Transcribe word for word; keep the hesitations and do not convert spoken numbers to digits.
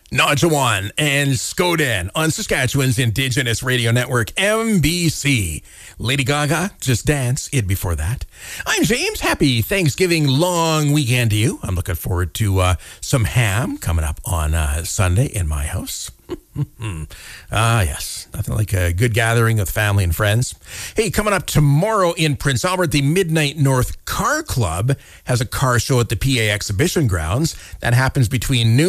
Najawan and Skoden on Saskatchewan's Indigenous Radio Network, M B C. Lady Gaga, Just Dance, it before that. I'm James. Happy Thanksgiving long weekend to you. I'm looking forward to uh, some ham coming up on uh, Sunday in my house. Ah, yes. Nothing like a good gathering with family and friends. Hey, coming up tomorrow in Prince Albert, the Midnight North Car Club has a car show at the P A Exhibition Grounds. That happens between noon